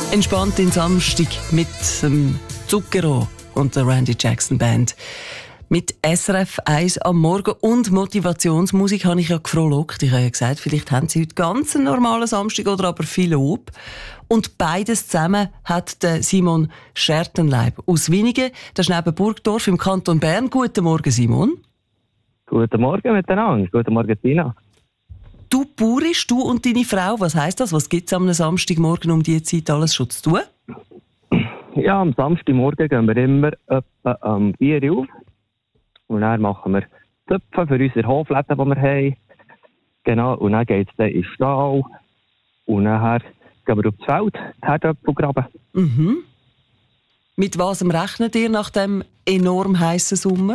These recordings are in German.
Entspannt in Samstag mit dem Zucchero und der Randy Jackson Band. Mit SRF 1 am Morgen und Motivationsmusik habe ich ja gefrohlockt. Ich habe ja gesagt, vielleicht haben Sie heute ganz einen normalen Samstag oder aber viel Lob. Und beides zusammen hat der Simon Schertenleib aus Winigen. Das ist neben Burgdorf im Kanton Bern. Guten Morgen, Simon. Guten Morgen miteinander. Guten Morgen, Tina. Du bauerst, du und deine Frau. Was heisst das? Was gibt es am Samstagmorgen um diese Zeit alles schon zu tun? Ja, am Samstagmorgen gehen wir immer etwa am 4 Uhr auf. Und dann machen wir Töpfe für unsere Hofläden, die wir haben. Genau, und dann geht es dann in den Stall. Und nachher gehen wir aufs Feld, die Herdöpfel graben. Mhm. Mit was rechnet ihr nach dem enorm heißen Sommer?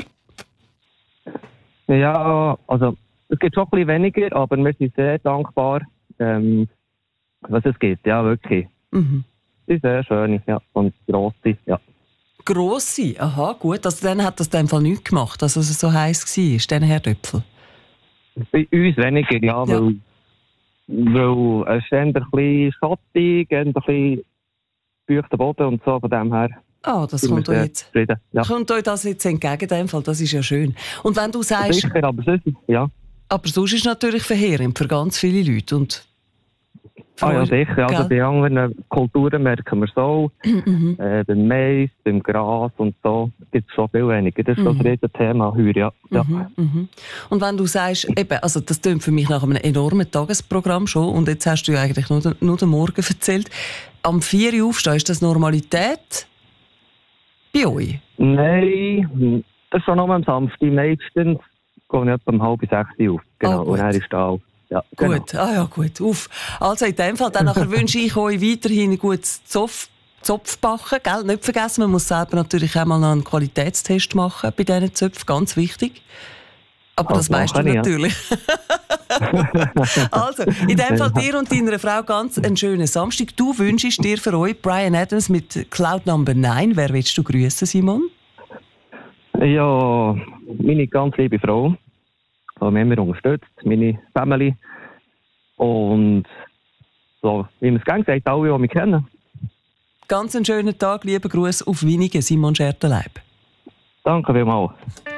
Ja, also es gibt schon ein bisschen weniger, aber wir sind sehr dankbar, was es gibt. Ja, wirklich. Mhm. Die sehr schön, ja, und grosse, ja. Grosse? Aha, gut. Also dann hat das in dem Fall nichts gemacht, dass es so heiß war, diesen Herdöpfel? Bei uns weniger, ja. Weil es ist eher ein bisschen schattig, ein bisschen feuchter Boden und so, von dem her. Ah, das kommt euch jetzt. Ja. Kommt euch das jetzt entgegen, in dem Fall? Das ist ja schön. Und wenn du sagst... Sicher, aber sonst, ja. Aber sonst ist es natürlich verheerend für ganz viele Leute. Und ja, sicher. Also bei anderen Kulturen merken wir es auch. Beim Mais, beim Gras und so gibt es schon viel weniger. Das ist das Riesenthema heute, ja. Und wenn du sagst, eben, also das klingt für mich nach einem enormen Tagesprogramm schon, und jetzt hast du ja eigentlich nur den Morgen erzählt. Am 4 Uhr aufstehen, ist das Normalität bei euch? Nein, das ist schon noch am Samstag. Meistens gehe ich etwa um 5:30 auf. Genau, und er ist da. Ja, genau. Gut, gut. Also in dem Fall, dann wünsche ich euch weiterhin ein gutes Zopfbacken. Gell? Nicht vergessen, man muss selber natürlich auch mal noch einen Qualitätstest machen bei diesen Zöpfen, ganz wichtig. Aber das weißt du natürlich. Also, in dem Fall dir und deiner Frau ganz einen schönen Samstag. Du wünschst dir für euch Bryan Adams mit Cloud Number 9. Wer willst du grüßen, Simon? Ja, meine ganz liebe Frau, die mich immer unterstützt, meine Family. Und so, wie man es gerne sagt, alle, die mich kennen. Ganz einen schönen Tag, lieber Gruß auf Winigen, Simon Schertenleib. Danke vielmals.